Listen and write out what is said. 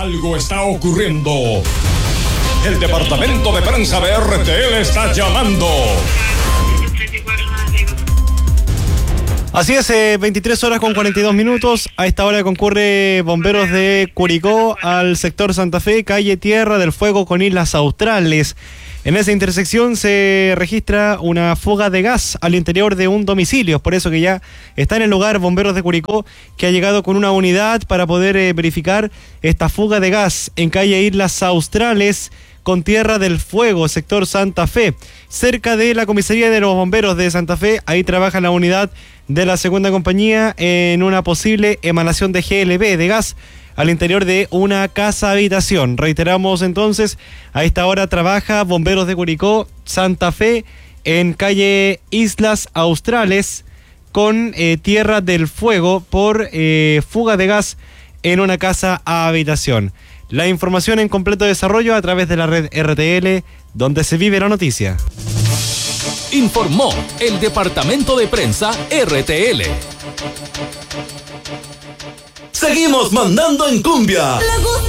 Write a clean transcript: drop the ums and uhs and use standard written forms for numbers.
Algo está ocurriendo. El departamento de prensa de RTL está llamando. Así es, 23 horas con 42 minutos. A esta hora concurre bomberos de Curicó al sector Santa Fe, calle Tierra del Fuego con Islas Australes. En esa intersección se registra una fuga de gas al interior de un domicilio. Por eso que ya está en el lugar bomberos de Curicó, que ha llegado con una unidad para poder verificar esta fuga de gas en calle Islas Australes con Tierra del Fuego, sector Santa Fe, cerca de la comisaría de los bomberos de Santa Fe. Ahí trabaja la unidad de la segunda compañía en una posible emanación de GLP, de gas, al interior de una casa habitación. Reiteramos entonces, a esta hora trabaja bomberos de Curicó, Santa Fe, en calle Islas Australes con Tierra del Fuego por fuga de gas en una casa habitación. La información en completo desarrollo a través de la red RTL, donde se vive la noticia. Informó el departamento de prensa RTL. Seguimos mandando en cumbia. Le gusta